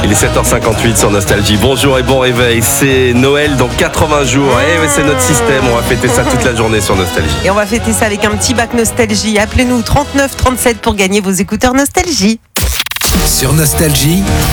Il est 7h58 sur Nostalgie. Bonjour et bon réveil. C'est Noël dans 80 jours. C'est notre système. On va fêter ça toute la journée sur Nostalgie. Et on va fêter ça avec un petit bac Nostalgie. Appelez-nous 39 37 pour gagner vos écouteurs Nostalgie. Sur Nostalgie,